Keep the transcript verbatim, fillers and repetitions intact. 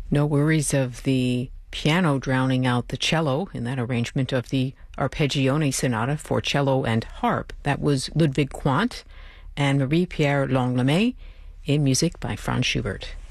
No worries of the piano drowning out the cello in that arrangement of the Arpeggione Sonata for cello and harp. That was Ludwig Quandt and Marie-Pierre Langlois in music by Franz Schubert.